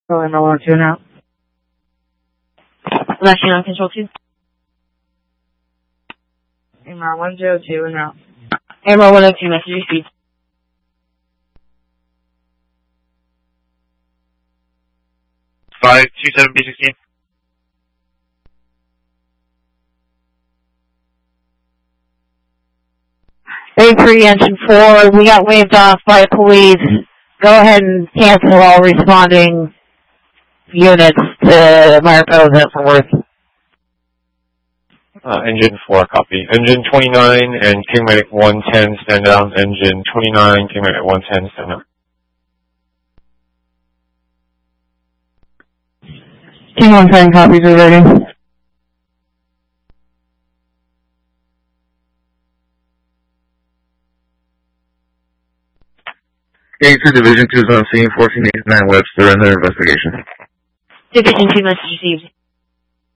Lima 102 now. Flashing on control 2. Lima 102 now. Airmore 102, message received. 527 B16. A3 engine 4, we got waved off by police. Go ahead and cancel all responding units to Mariposa for work. Engine 4, copy. Engine 29 and King Medic 110 stand down. Engine 29, King Medic 110 stand down. King 110 copies are ready. A2 Division 2 is on scene, 1489 Webster, under investigation. Division 2, message received.